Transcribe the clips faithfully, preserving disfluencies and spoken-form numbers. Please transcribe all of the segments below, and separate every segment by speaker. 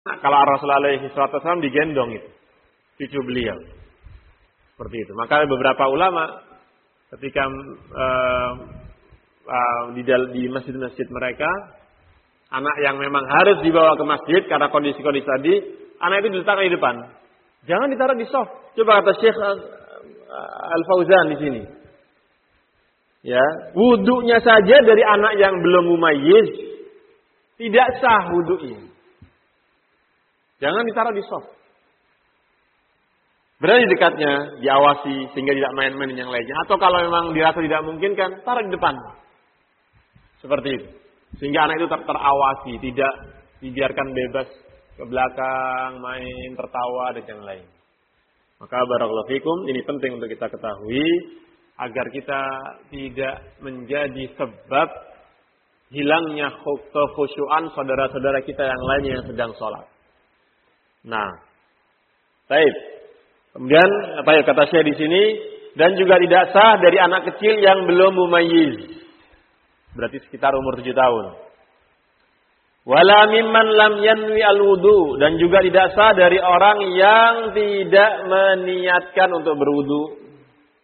Speaker 1: kalau Rasulullah alaihi wasallam digendong itu cucu beliau. Seperti itu. Maka beberapa ulama ketika uh, uh, di, di masjid-masjid mereka, anak yang memang harus dibawa ke masjid karena kondisi-kondisi tadi, anak itu diletakkan di depan. Jangan ditaruh di soft. Coba kata Syekh Al-Fauzan di sini. Ya, wudunya saja dari anak yang belum mumayyiz tidak sah wudunya. Jangan ditaruh di soft. Berada di dekatnya, diawasi sehingga tidak main-main yang lainnya. Atau kalau memang dirasa tidak mungkin kan, taruh di depan. Seperti itu. Sehingga anak itu ter- terawasi, tidak dibiarkan bebas ke belakang, main, tertawa dan yang lain. Maka barakallahu fikum, ini penting untuk kita ketahui agar kita tidak menjadi sebab hilangnya kekhusyuan saudara-saudara kita yang lainnya yang sedang sholat. Nah, baik. Kemudian apa ya kata Syekh di sini, dan juga tidak sah dari anak kecil yang belum mumayyiz. Berarti sekitar umur tujuh tahun. Wala mimman lam yanwi al-wudu, dan juga tidak sah dari orang yang tidak meniatkan untuk berwudu.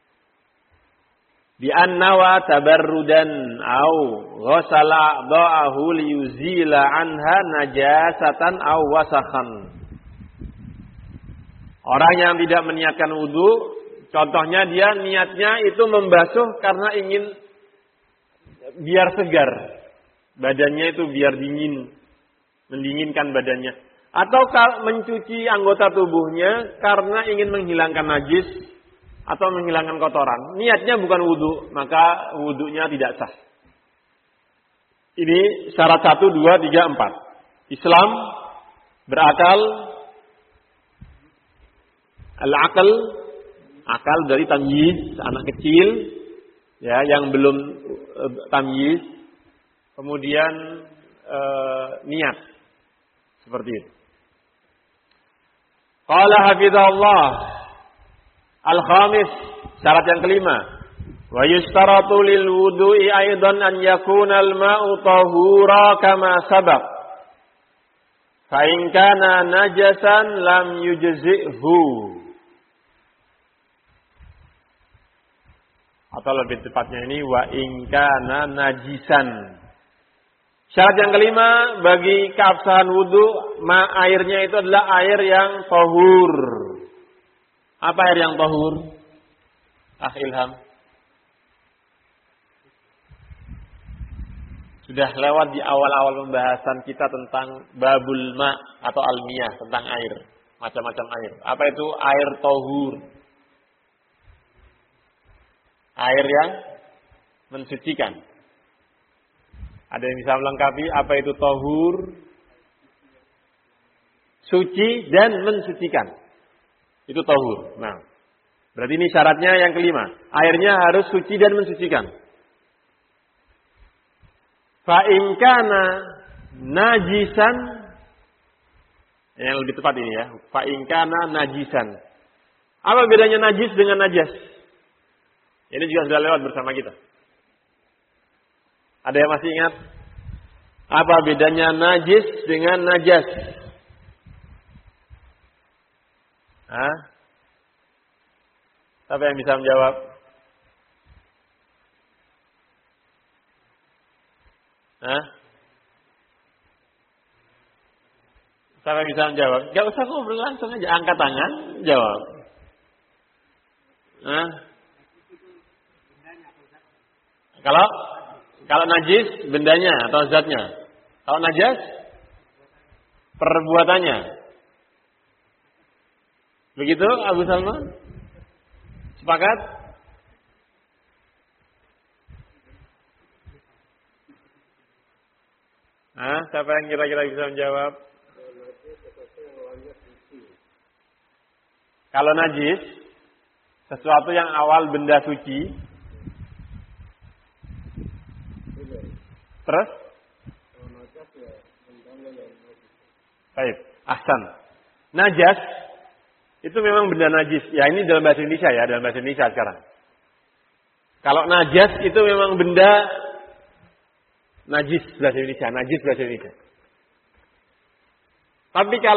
Speaker 1: Bi annawa tabarrudan au ghasala a'dha'ahu liyuzila anha najasatan aw wasakhan. Orang yang tidak meniatkan wudu, contohnya dia niatnya itu membasuh karena ingin biar segar. Badannya itu biar dingin, mendinginkan badannya. Atau mencuci anggota tubuhnya karena ingin menghilangkan najis atau menghilangkan kotoran. Niatnya bukan wudu, maka wudunya tidak sah. Ini syarat satu, dua, tiga, empat. Islam berakal. Al-aqal, akal dari tamyiz, anak kecil ya yang belum uh, tamyiz, kemudian uh, niat seperti itu. Qala hafizallah al-khamis, syarat yang kelima, wa yustaratu lil wudu'i aidan an yakuna al-ma'u tahura kama sabaq. Fa in kana najasan lam yujzi'hu. Atau lebih tepatnya ini wa in kana najisan. Syarat yang kelima bagi keabsahan wudu, ma airnya itu adalah air yang tahur. Apa air yang tahur? Ah Ilham. Sudah lewat di awal-awal pembahasan kita tentang babul ma atau almiyah, tentang air, macam-macam air. Apa itu air tahur? Air yang mensucikan. Ada yang bisa melengkapi apa itu tahur? Suci dan mensucikan. Itu tahur. Nah, berarti ini syaratnya yang kelima. Airnya harus suci dan mensucikan. Fa in kana najisan, yang lebih tepat ini ya. Fa in kana najisan. Apa bedanya najis dengan najas? Ini juga sudah lewat bersama kita. Ada yang masih ingat? Apa bedanya najis dengan najas? Hah? Siapa yang bisa menjawab? Hah? Siapa yang bisa menjawab? Gak usah ngobrol, langsung aja. Angkat tangan, jawab. Hah? Kalau kalau najis bendanya atau zatnya. Kalau najas perbuatannya. Begitu Abu Salman? Sepakat? Hah? Siapa yang kira-kira bisa menjawab? Kalau najis, sesuatu yang awal benda suci. Terus? Baik, ahsan. Najas itu memang benda najis. Ya ini dalam bahasa Indonesia ya, dalam bahasa Indonesia sekarang. Kalau najas itu memang benda najis bahasa Indonesia, najis bahasa Indonesia. Tapi kalau